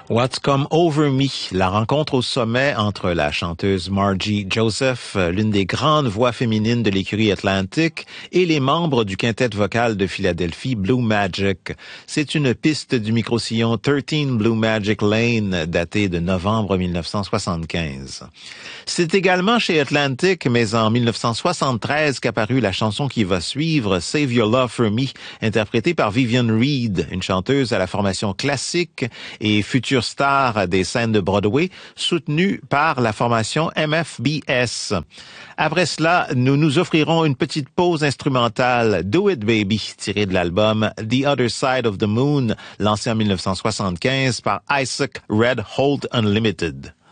What's Come Over Me, la rencontre au sommet entre la chanteuse Margie Joseph, l'une des grandes voix féminines de l'écurie Atlantic, et les membres du quintet vocal de Philadelphie, Blue Magic. C'est une piste du micro-sillon 13 Blue Magic Lane, datée de novembre 1975. C'est également chez Atlantic, mais en 1973, qu'apparut la chanson qui va suivre, Save Your Love for Me, interprétée par Vivian Reed, une chanteuse à la formation classique et future star des scènes de Broadway, soutenue par la formation MFBS. Après cela, nous nous offrirons une petite pause instrumentale, Do It Baby, tirée de l'album The Other Side of the Moon, lancé en 1975 par Isaac Red Holt Unlimited.